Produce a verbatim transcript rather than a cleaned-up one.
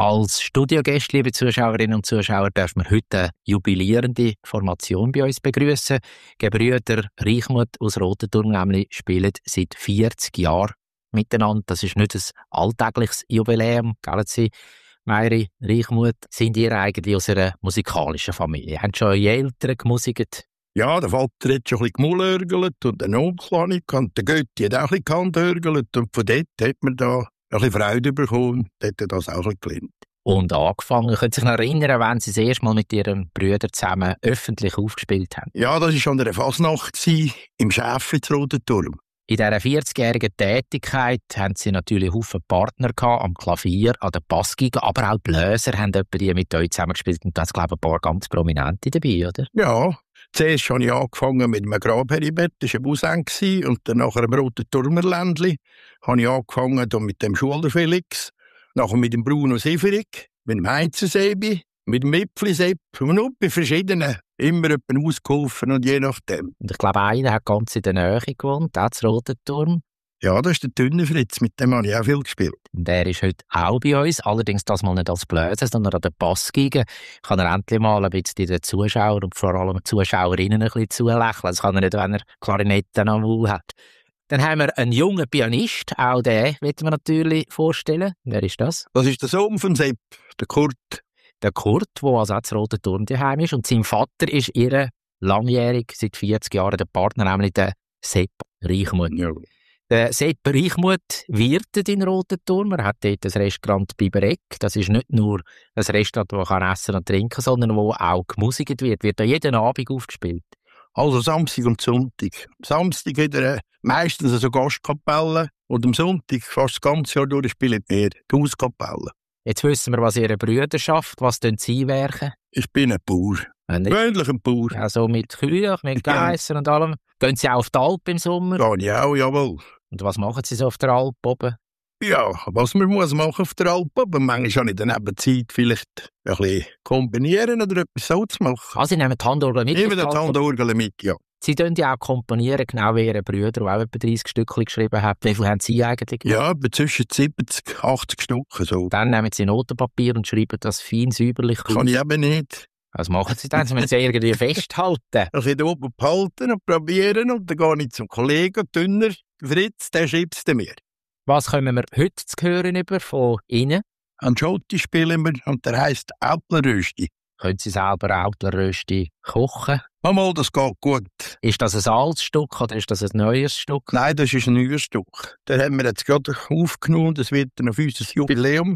Als Studiogäste, liebe Zuschauerinnen und Zuschauer, dürfen wir heute eine jubilierende Formation bei uns begrüßen. Gebrüder Reichmuth aus Rotenturm nämlich spielen seit vierzig Jahren miteinander. Das ist nicht ein alltägliches Jubiläum, gell Sie? Meiri, Reichmuth, sind ihr eigentlich aus einer musikalischen Familie? Haben schon eure Eltern gemusikt? Ja, der Vater hat schon ein bisschen gemulörgelt und der Onkel und der Götti hat auch ein bisschen gehandörgelt und von dort hat man da ein bisschen Freude bekommen, hat er das auch ein bisschen gelernt. Und angefangen, können Sie sich noch erinnern, wenn Sie das erste Mal mit Ihrem Bruder zusammen öffentlich aufgespielt haben? Ja, das war an einer Fasnacht im Schäfli zu Rotenturm. In dieser vierzigjährigen Tätigkeit haben Sie natürlich Haufen Partner gehabt, am Klavier, an der Bassgeige, aber auch Bläser haben etwa die mit euch zusammengespielt und da sind, glaube ich, ein paar ganz Prominente dabei, oder? Ja, zuerst habe ich angefangen mit einem Grabheribert, das war ein Cousin, und dann nachher im Rotenturmer Ländli habe ich angefangen mit dem Schuler Felix, nachher mit dem Bruno Severik, mit dem Heizensebi, mit dem Äpfli-Sepp und noch bei verschiedenen, immer jemanden ausgeholfen und je nachdem. Und ich glaube, einer hat ganz in der Nähe gewohnt, auch zu Rotenturm. Ja, das ist der Dünne Fritz, mit dem habe ich auch viel gespielt. Und der ist heute auch bei uns, allerdings das mal nicht als Bläser, sondern an der Bassgeige. Kann er endlich mal ein bisschen den Zuschauern und vor allem den Zuschauerinnen ein bisschen zulächeln. Das kann er nicht, wenn er Klarinetten am Maul hat. Dann haben wir einen jungen Pianist, auch den wollen wir natürlich vorstellen. Wer ist das? Das ist der Sohn von Sepp, der Kurt. Der Kurt, der also auch zu Rotenturm daheim ist. Und sein Vater ist ihr langjährig, seit vierzig Jahren, der Partner, nämlich der Sepp Reichmuth. Ja. Der Sepp Reichmuth wirtet in Rotenturm. Er hat dort das Restaurant Biberek. Das ist nicht nur ein Restaurant, wo man kann essen und trinken kann, sondern wo auch gemusikt wird. Wird da jeden Abend aufgespielt. Also Samstag und Sonntag. Samstag hat er meistens eine Gastkapelle und am Sonntag fast das ganze Jahr durch spielt er die Hauskapelle. Jetzt wissen wir, was Ihre Brüder schafft. Was tun Sie werken? Ich bin ein Bauer. Gewöhnlich ein Bauer. Also mit Kühen, mit Geissen und allem. Gehen Sie auch auf die Alp im Sommer? Gehe ich auch, jawohl. Und was machen Sie so auf der Alp oben? Ja, was man muss machen auf der Alp oben. Manchmal habe ich in der Nebenzeit vielleicht ein bisschen kombinieren oder etwas so zu machen. Ah, Sie nehmen die Handorgel mit? Immer die Handorgel mit, ja. Sie tun ja auch komponieren, genau wie Ihre Brüder, die auch etwa dreißig Stückchen geschrieben haben. Wie viel haben Sie eigentlich gemacht? Ja, etwa zwischen siebzig, achtzig Stück. So. Dann nehmen Sie Notenpapier und schreiben das fein säuberlich auf. Kann ich eben nicht. Was machen Sie dann? Sie müssen Sie irgendwie festhalten. Ich will oben behalten und probieren und dann gehe ich zum Kollegen, Dünner Fritz, der schreibt es mir. Was können wir heute zu hören über von Ihnen? Ein Schotti spielen wir und der heisst Äpfelrösti. Können Sie selber Äpfelrösti kochen? Mal, das geht gut. Ist das ein altes Stück oder ist das ein neues Stück? Nein, das ist ein neues Stück. Das haben wir jetzt gerade aufgenommen, das wird dann auf unser Jubiläum.